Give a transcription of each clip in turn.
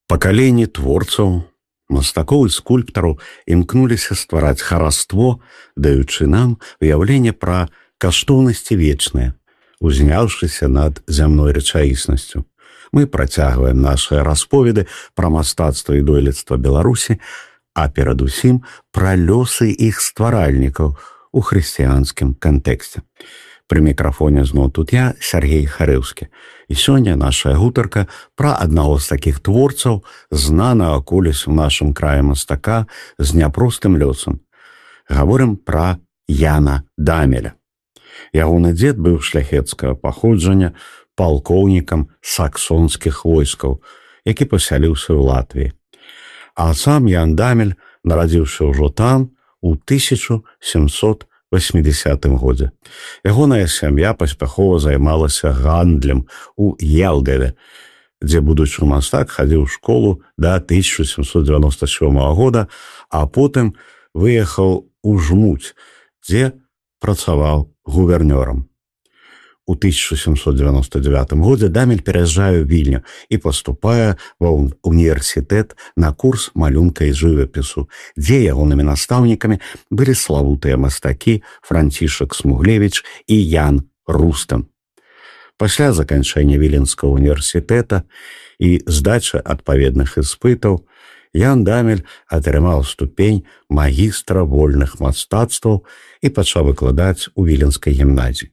Пакаленні творцаў, мастакоў і скульптараў імкнуліся ствараць хараство, даючы нам уяўленне пра каштоўнасці вечныя, узняўшыся над зямной рэчаіснасцю. Мы працягваем нашыя расповеды пра мастацтва і дойлідства Беларусі, а перадусім пра лёсы іх стваральнікаў у хрысціянскім кантэксце. Пры мікрафоне зноў тут я, Сергей Харэўскі. І сёння нашая гутарка пра аднаго з такіх творцаў, знанага коліс у нашым краі мастака з няпростым лёсам. Гаворым пра Яна Дамеля. Ягоны дзед быў шляхецкага паходжання, палкоўнікам саксонскіх войскаў, які пасяліўся ў Латвіі. А сам Ян Дамель нарадзіўся ўжо там у 1780 годзе. Ягоная сям'я паспяхова займалася гандлем у Елгаве, дзе будучы мастак хадзіў у школу да 1797 года, а потым выехаў у Жмуць, дзе працаваў гувернёрам. У 1799 годзе Дамель пераязджае ў Вільню і паступае ва ўніверсітэт на курс малюнка і жывапісу, дзе ягонымі настаўнікамі былі славутыя мастакі Францішак Смуглевіч і Ян Рустам. Пасля заканчэння Віленскага універсітэта і здачы адпаведных іспытаў Ян Дамель атрымаў ступень магістра вольных мастацтваў і пачаў выкладаць у Віленскай гімназіі.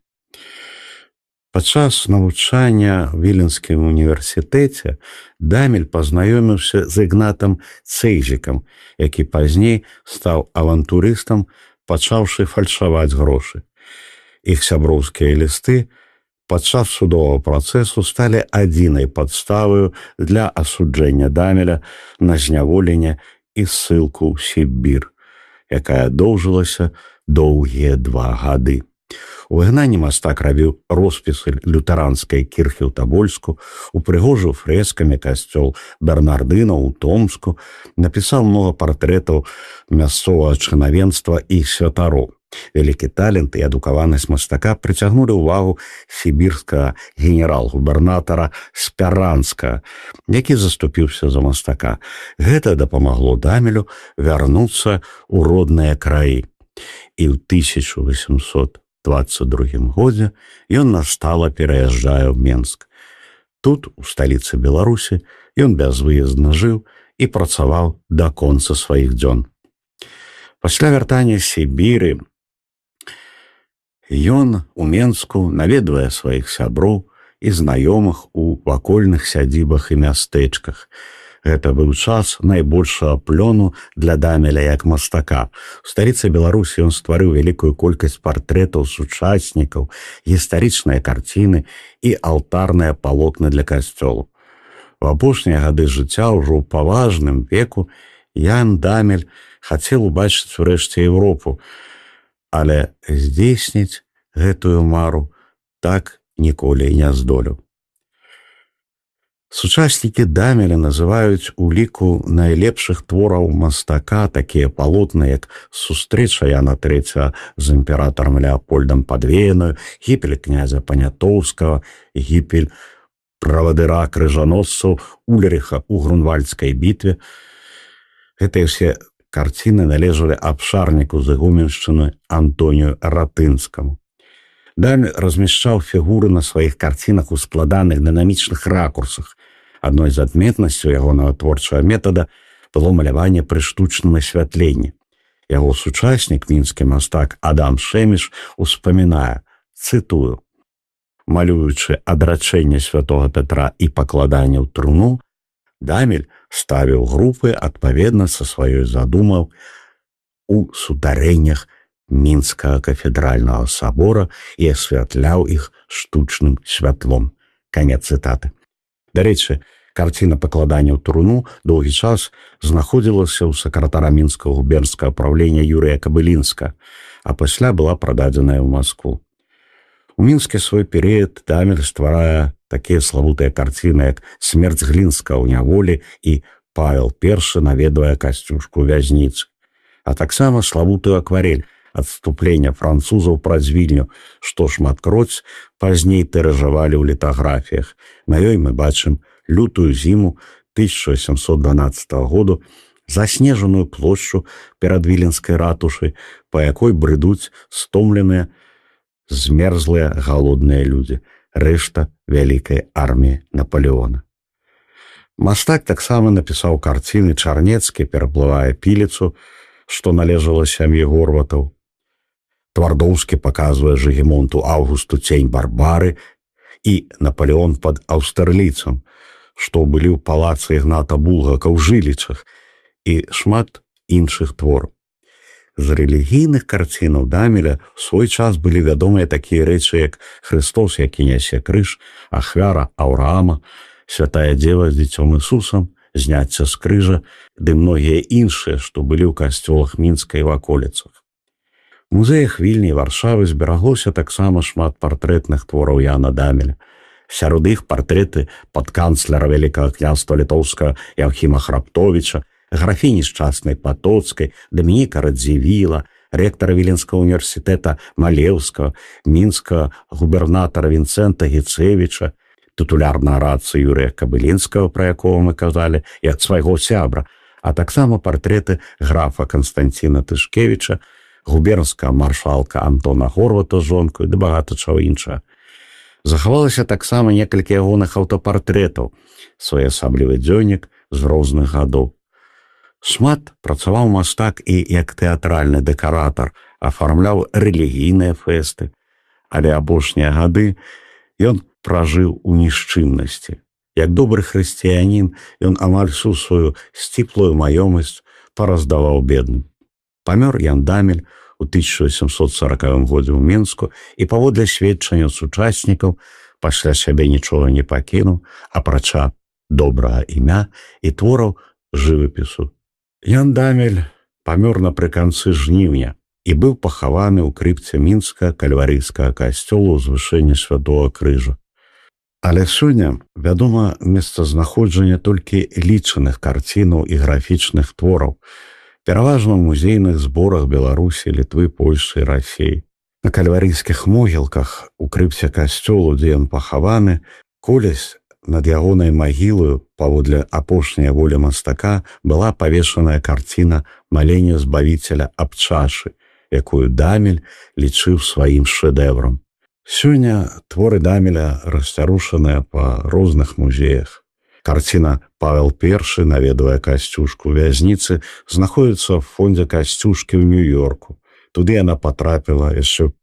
Падчас навучання ў Віленскім універсітэце Дамель пазнаёміўся з Ігнатам Цэйзікам, які пазней стаў авантурыстам, пачаўшы фальшаваць грошы. Іх сяброўскія лісты падчас судовага працэсу сталі адзінай падставаю для асуджэння Дамеля на зняволенне і ссылку ў Сібір, якая доўжылася доўгія 2 гады. У выгнанні мастак рабіў роспісы лютэранскай кірхі ў Табольску, упрыгожыў фрэскамі касцёл Бернардынаў у Томску, напісаў многа партрэтаў мясцовага чынавенства і святароў. Вялікі талент і адукаванасць мастака прыцягнулі ўвагу сібірскага генерал-губернатара Спяранскага, які заступіўся за мастака. Гэта дапамагло Дамелю вярнуцца ў родныя краі. І ў 1822 годзе ён настала пераязджае ў Менск. Тут, у сталіцы Беларусі, ён бязвыездна жыў і працаваў да конца сваіх дзён. Пасля вяртання з Сібіры ён у Менску наведвае сваіх сяброў і знаёмых у вакольных сядзібах і мястэчках. Гэта быў час найбольшага плёну для Дамеля як мастака. У сталіцы Беларусі ён стварыў вялікую колькасць партрэтаў сучаснікаў, гістарычныя карціны і алтарныя палотны для касцёлу. У апошнія гады жыцця ўжо ў паважным веку Ян Дамель хацеў убачыць урэшце Еўропу, але здзейсніць гэтую мару так ніколі і не здолеў. Сучаснікі Дамеля называюць у ліку найлепшых твораў мастака такія палотны, як сустрэча Яна III з імператарам Леапольдам Падвеянаю, гіпель князя Панятоўскага, гіпель правадыра крыжаносцаў Ульрыха ў Грунвальдскай бітве. Гэтыя ўсе карціны належалі абшарніку з Ігуменшчыны Антонію Ратынскаму. Дамель размяшчаў фігуры на сваіх карцінах у складаных дынамічных ракурсах. Адной з адметнасцяў ягонага творчага метада было маляванне пры штучным асвятленні. Яго сучаснік, мінскі мастак Адам Шэміш, успамінае, цытую: «Малюючы адрачэнне святога Пятра і пакладанне ў труну, Дамель ставіў групы адпаведна са сваёй задумаў у сутарэннях Мінскага кафедральнага сабора і асвятляў іх штучным святлом». Канец цытаты. Дарэчы, карціна пакладання ў труну доўгі час знаходзілася ў сакратара мінскага губернскага праўлення Юрыя Кабылінска, а пасля была прададзеная ў Маскву. У Мінске свой перыяд Дамель стварае такія славутыя карціны, як «Смерць Глінска ў няволі» і «Павел I наведвае касцюшку вязніцы», а таксама славутую акварель «Адступлення французаў праз Вільню», што шматкроць пазней тыражавалі ў літаграфіях. На ёй мы бачым лютую зіму 1712 году заснежаную плошчу перад віленскай ратушай, па якой брыдуць стомленыя, змерзлыя галодныя людзі, рэшта вялікай арміі Наполеона. Мастак таксама напісаў карціны «Чарнецкі пераплывае піліцу», што належала сям'і Горватаў. Твардоўскі паказвае Жыгімонту Аўгусту цень Барбары і Наполеон пад аўстерліцам, што былі ў палацы Ігната Булгака ў Жылічах, і шмат іншых твораў. З рэлігійных карцінаў Дамеля ў свой час былі вядомыя такія рэчы, як «Христос, які нясе крыж», «Ахвяра Аўраама», «Святая Дзева з дзіцём Ісусам», «Зняцце з крыжа» ды многія іншыя, што былі ў касцёлах Мінска і ваколіцах. У музеях Вільні і Варшавы збераглося таксама шмат партрэтных твораў Яна Дамеля. Сярод іх партрэты падканцлера Вялікага княства літоўскага Яўхіма Храптовіча, графіні шчаснай Патоцкай, Дамініка Радзівіла, рэктара Віленскага універсітэта Малеўскага, мінскага губернатара Вінцэнта Гіцевіча, тытулярнага раца Юрыя Кабылінскага, пра якога мы казалі, як свайго сябра, а таксама партрэты графа Канстанціна Тышкевіча, губернскага маршалка Антона Горвата з жонкаю ды багата чаго іншага. Захавалася таксама некалькі ягоных аўтапартрэтаў, своеасаблівы дзённік з розных гадоў. Шмат працаваў мастак і як тэатральны дэкаратар, афармляў рэлігійныя фэсты, але апошнія гады ён пражыў у нішчымнасці. Як добры хрысціянін, ён амаль всю сваю сціплую маёмасць параздаваў бедным. Памёр Ян Дамель у 1840 годзе ў Мінску і паводле сведчання сучаснікаў пасля сябе нічога не пакінуў, апрача добрага імя і твораў жывапісу. Ян Дамель памёр напрыканцы жніўня і быў пахаваны ў крыпце мінска кальварыйскага касцёла ўзвышэння Святога Крыжа. Але сёння вядома месцазнаходжанне толькі лічаных карцінаў і графічных твораў, пераважна ў музейных зборах Беларусі, Літвы, Польшы і Расіі. На кальварыйскіх могілках у крыпце касцёлу, дзе ён пахаваны, колісь над ягонай магілою, паводле апошняй волі мастака, была павешаная карціна «Маленне Збавіцеля аб чашы», якую Дамель лічыў сваім шэдэўрам. Сёння творы Дамеля расцярушаныя па розных музеях. Карціна «Павел I наведвае касцюшку ў вязніцы» знаходіцца ў фондзе касцюшкі ў Нью-Йорку. Туды яна патрапіла яшчэ ў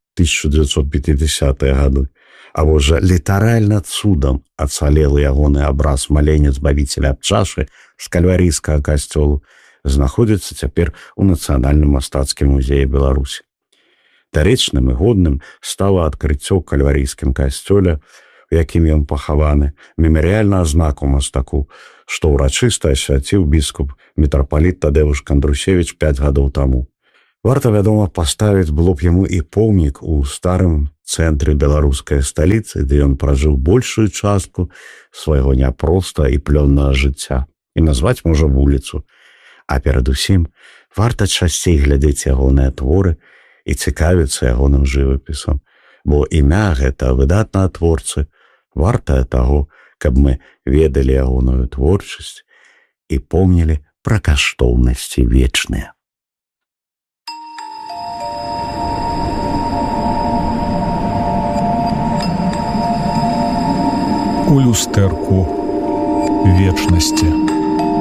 1950-е гады. А вось жа літаральна цудам ацалелы ягоны абраз «Маленне Збавіцеля аб чашы» з кальварыйскага касцёлу знаходзіцца цяпер у Нацыянальным мастацкім музеі Беларусі. Дарэчным і годным стала адкрыццё ў кальварыйскім касцёле, у якім ён пахаваны, мемарыяльны знак у мастаку, што ўрачыста асвяціў біскуп мітрапаліт Тадэвуш Кандрусевіч 5 гадоў таму. Варта, вядома, паставіць было б яму і помнік у старым цэнтры беларускай сталіцы, дзе ён пражыў большую частку свайго няпроста і плённага жыцця, і назваць можа вуліцу. А перадусім, варта часцей глядзець ягоныя творы і цікавіцца ягоным жывапісам, бо імя гэта выдатнага творцы вартае таго, каб мы ведалі ягоную творчасць і помнілі пра каштоўнасці вечныя. У люстэрку вечнасці.